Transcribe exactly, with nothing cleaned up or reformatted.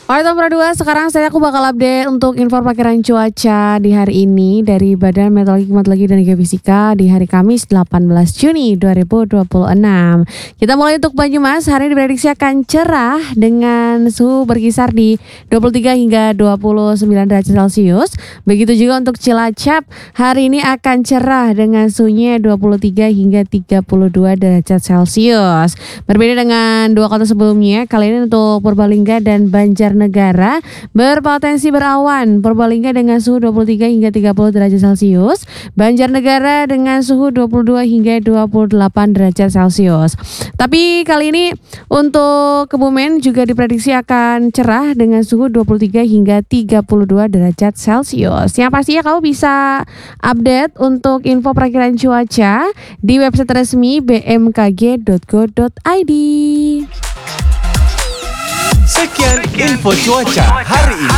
Oke Tempra dua, sekarang saya aku bakal update untuk info perkiraan cuaca di hari ini dari Badan Meteorologi, Klimatologi dan Geofisika di hari Kamis delapan belas Juni dua ribu dua puluh enam. Kita mulai untuk Banyumas, hari ini diprediksi akan cerah dengan suhu berkisar di dua puluh tiga hingga dua puluh sembilan derajat Celcius. Begitu juga untuk Cilacap, hari ini akan cerah dengan suhunya dua puluh tiga hingga tiga puluh dua derajat Celcius. Berbeda dengan dua kota sebelumnya, kali ini untuk Purbalingga dan Banjarnegara berpotensi berawan. Purbalingga dengan suhu dua puluh tiga hingga tiga puluh derajat Celcius, Banjarnegara dengan suhu dua puluh dua hingga dua puluh delapan derajat Celcius. Tapi kali ini untuk Kebumen juga diprediksi akan cerah dengan suhu dua puluh tiga hingga tiga puluh dua derajat Celcius. Yang pastinya kamu bisa update untuk info perakiraan cuaca di website resmi b m k g dot go dot i d. Sekian info cuaca hari ini.